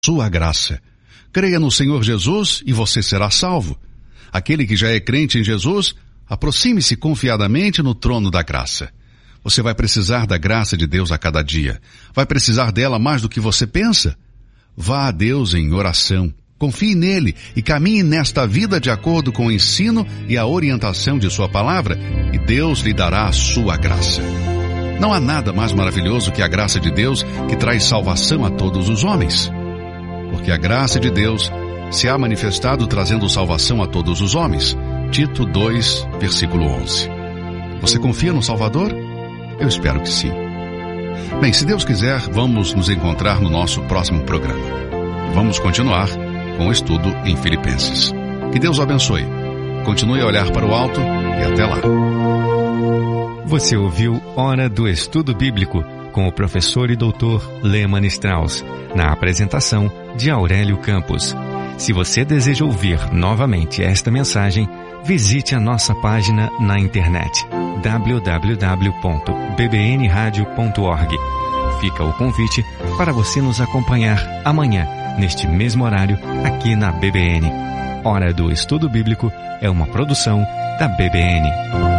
sua graça. Creia no Senhor Jesus e você será salvo. Aquele que já é crente em Jesus, aproxime-se confiadamente no trono da graça. Você vai precisar da graça de Deus a cada dia. Vai precisar dela mais do que você pensa. Vá a Deus em oração. Confie nele e caminhe nesta vida de acordo com o ensino e a orientação de sua palavra, e Deus lhe dará a sua graça. Não há nada mais maravilhoso que a graça de Deus que traz salvação a todos os homens. Porque a graça de Deus se há manifestado trazendo salvação a todos os homens. Tito 2, versículo 11. Você confia no Salvador? Eu espero que sim. Bem, se Deus quiser, vamos nos encontrar no nosso próximo programa. Vamos continuar com o estudo em Filipenses. Que Deus o abençoe. Continue a olhar para o alto e até lá. Você ouviu Hora do Estudo Bíblico com o professor e doutor Lehmann Strauss, na apresentação de Aurélio Campos. Se você deseja ouvir novamente esta mensagem, visite a nossa página na internet www.bbnradio.org. Fica o convite para você nos acompanhar amanhã, neste mesmo horário, aqui na BBN. Hora do Estudo Bíblico é uma produção da BBN.